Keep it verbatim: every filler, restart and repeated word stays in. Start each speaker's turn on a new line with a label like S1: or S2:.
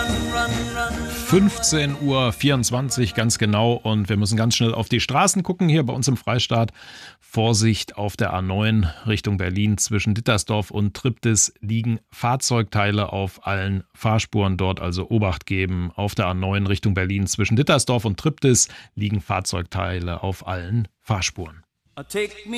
S1: fünfzehn Uhr vierundzwanzig ganz genau und wir müssen ganz schnell auf die Straßen gucken hier bei uns im Freistaat. Vorsicht auf der A neun Richtung Berlin zwischen Dittersdorf und Triptis liegen Fahrzeugteile auf allen Fahrspuren dort, also Obacht geben. Auf der A neun Richtung Berlin zwischen Dittersdorf und Triptis liegen Fahrzeugteile auf allen Fahrspuren.